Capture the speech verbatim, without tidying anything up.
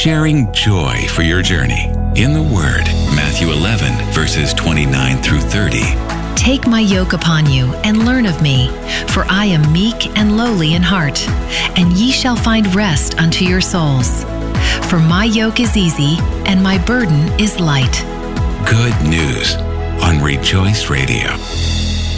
sharing joy for your journey in the Word. Matthew eleven, verses twenty-nine through thirty. Take my yoke upon you and learn of me, for I am meek and lowly in heart, and ye shall find rest unto your souls. For my yoke is easy and my burden is light. Good news on Rejoice Radio.